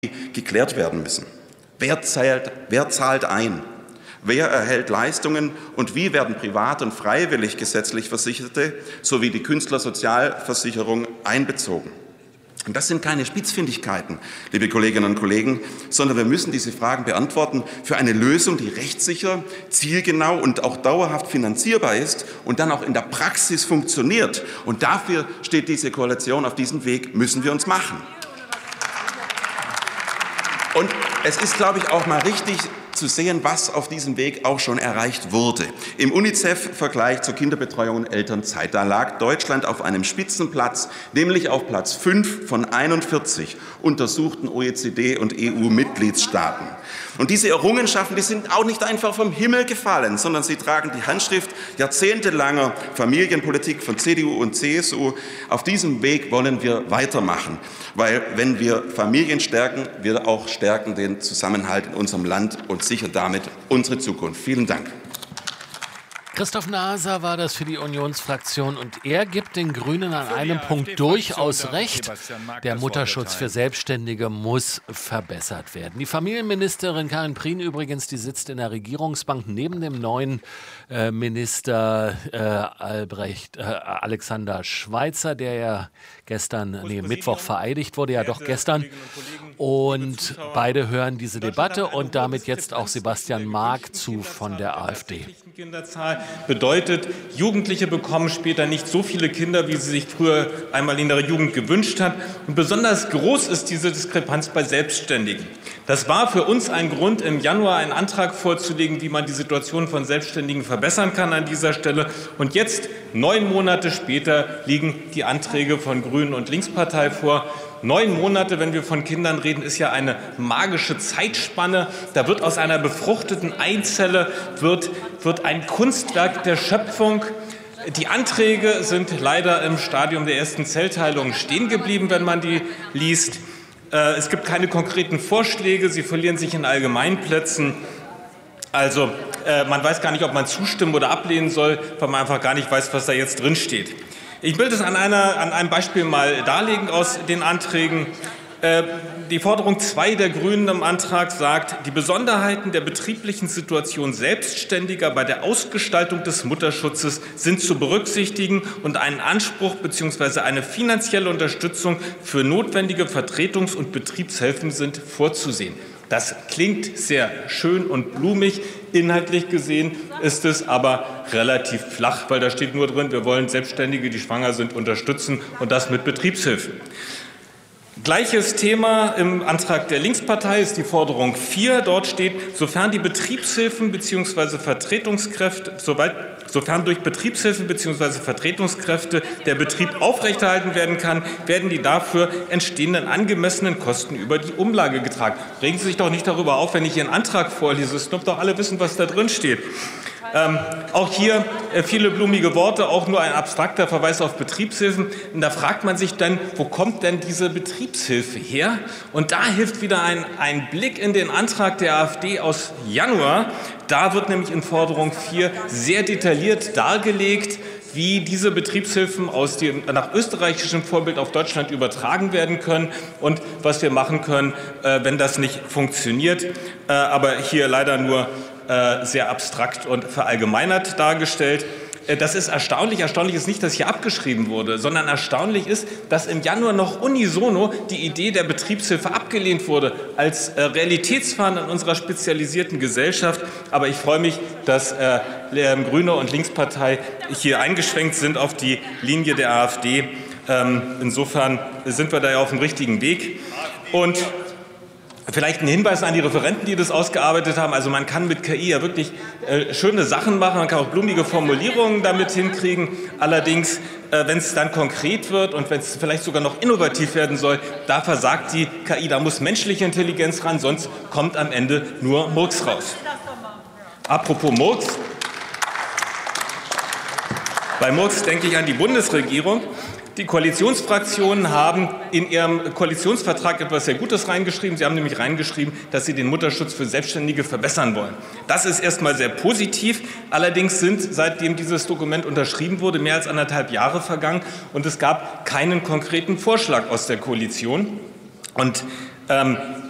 geklärt werden müssen. Wer zahlt ein? Wer erhält Leistungen und wie werden privat und freiwillig gesetzlich Versicherte sowie die Künstlersozialversicherung einbezogen? Und das sind keine Spitzfindigkeiten, liebe Kolleginnen und Kollegen, sondern wir müssen diese Fragen beantworten für eine Lösung, die rechtssicher, zielgenau und auch dauerhaft finanzierbar ist und dann auch in der Praxis funktioniert. Und dafür steht diese Koalition. Auf diesem Weg müssen wir uns machen. Und es ist, glaube ich, auch mal richtig zu sehen, was auf diesem Weg auch schon erreicht wurde. Im UNICEF-Vergleich zur Kinderbetreuung und Elternzeit, da lag Deutschland auf einem Spitzenplatz, nämlich auf Platz 5 von 41 untersuchten OECD- und EU-Mitgliedstaaten. Und diese Errungenschaften, die sind auch nicht einfach vom Himmel gefallen, sondern sie tragen die Handschrift jahrzehntelanger Familienpolitik von CDU und CSU. Auf diesem Weg wollen wir weitermachen, weil wenn wir Familien stärken, wir auch stärken den Zusammenhalt in unserem Land und sichern damit unsere Zukunft. Vielen Dank. Christoph Naser war das für die Unionsfraktion und er gibt den Grünen an einem Punkt durchaus recht. Der Mutterschutz für Selbstständige muss verbessert werden. Die Familienministerin Karin Prien übrigens, die sitzt in der Regierungsbank neben dem neuen Minister Alexander Schweitzer, der ja Mittwoch vereidigt wurde, ja doch gestern. Und beide hören diese Debatte und damit jetzt auch Sebastian Mark zu von der AfD. Kinderzahl bedeutet, Jugendliche bekommen später nicht so viele Kinder, wie sie sich früher einmal in der Jugend gewünscht hat. Und besonders groß ist diese Diskrepanz bei Selbstständigen. Das war für uns ein Grund, im Januar einen Antrag vorzulegen, wie man die Situation von Selbstständigen verbessern kann an dieser Stelle. Und jetzt, 9 Monate später, liegen die Anträge von Grünen und Linkspartei vor. 9 Monate, wenn wir von Kindern reden, ist ja eine magische Zeitspanne. Da wird aus einer befruchteten Eizelle wird ein Kunstwerk der Schöpfung. Die Anträge sind leider im Stadium der ersten Zellteilung stehen geblieben, wenn man die liest. Es gibt keine konkreten Vorschläge, sie verlieren sich in Allgemeinplätzen. Also man weiß gar nicht, ob man zustimmen oder ablehnen soll, weil man einfach gar nicht weiß, was da jetzt drin steht. Ich will das an einem Beispiel mal darlegen aus den Anträgen. Die Forderung 2 der Grünen im Antrag sagt, die Besonderheiten der betrieblichen Situation Selbstständiger bei der Ausgestaltung des Mutterschutzes sind zu berücksichtigen und einen Anspruch bzw. eine finanzielle Unterstützung für notwendige Vertretungs- und Betriebshilfen sind vorzusehen. Das klingt sehr schön und blumig. Inhaltlich gesehen ist es aber relativ flach, weil da steht nur drin, wir wollen Selbstständige, die schwanger sind, unterstützen und das mit Betriebshilfen. Gleiches Thema im Antrag der Linkspartei ist die Forderung 4. Dort steht, sofern durch Betriebshilfen bzw. Vertretungskräfte der Betrieb aufrechterhalten werden kann, werden die dafür entstehenden angemessenen Kosten über die Umlage getragen. Regen Sie sich doch nicht darüber auf, wenn ich Ihren Antrag vorlese. Es dürfen doch alle wissen, was da drin steht. Auch hier viele blumige Worte, auch nur ein abstrakter Verweis auf Betriebshilfen. Und da fragt man sich dann, wo kommt denn diese Betriebshilfe her? Und da hilft wieder ein Blick in den Antrag der AfD aus Januar. Da wird nämlich in Forderung 4 sehr detailliert dargelegt, wie diese Betriebshilfen nach österreichischem Vorbild auf Deutschland übertragen werden können und was wir machen können, wenn das nicht funktioniert. Aber hier leider nur sehr abstrakt und verallgemeinert dargestellt. Das ist erstaunlich. Erstaunlich ist nicht, dass hier abgeschrieben wurde, sondern erstaunlich ist, dass im Januar noch unisono die Idee der Betriebshilfe abgelehnt wurde als realitätsfern in unserer spezialisierten Gesellschaft. Aber ich freue mich, dass Grüne und Linkspartei hier eingeschwenkt sind auf die Linie der AfD. Insofern sind wir da ja auf dem richtigen Weg. Und vielleicht ein Hinweis an die Referenten, die das ausgearbeitet haben. Also man kann mit KI ja wirklich schöne Sachen machen, man kann auch blumige Formulierungen damit hinkriegen. Allerdings, wenn es dann konkret wird und wenn es vielleicht sogar noch innovativ werden soll, da versagt die KI, da muss menschliche Intelligenz ran, sonst kommt am Ende nur Murks raus. Apropos Murks. Bei Murks denke ich an die Bundesregierung. Die Koalitionsfraktionen haben in ihrem Koalitionsvertrag etwas sehr Gutes reingeschrieben. Sie haben nämlich reingeschrieben, dass sie den Mutterschutz für Selbstständige verbessern wollen. Das ist erstmal sehr positiv. Allerdings sind, seitdem dieses Dokument unterschrieben wurde, mehr als 1,5 Jahre vergangen und es gab keinen konkreten Vorschlag aus der Koalition. Und